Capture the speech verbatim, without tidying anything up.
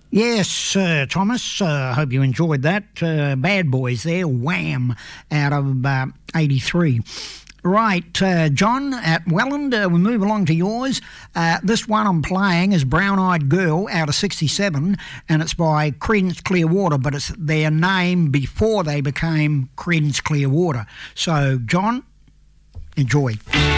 Yes, uh, Thomas, I uh, hope you enjoyed that. Uh, Bad Boys there, Wham, out of uh, eighty-three. Right, uh, John at Welland, uh, we move along to yours. Uh, this one I'm playing is Brown Eyed Girl out of sixty-seven, and it's by Creedence Clearwater, but it's their name before they became Creedence Clearwater. So, John, enjoy.